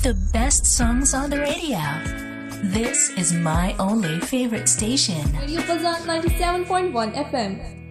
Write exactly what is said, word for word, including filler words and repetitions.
The best songs on the radio. This is my only favorite station. Radio Bazar ninety-seven point one F M.